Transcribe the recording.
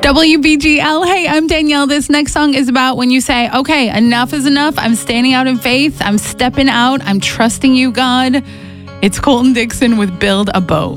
WBGL. Hey, I'm Danielle. This next song is about when you say, okay, enough is enough. I'm standing out in faith. I'm stepping out. I'm trusting you, God. It's Colton Dixon with Build a Boat.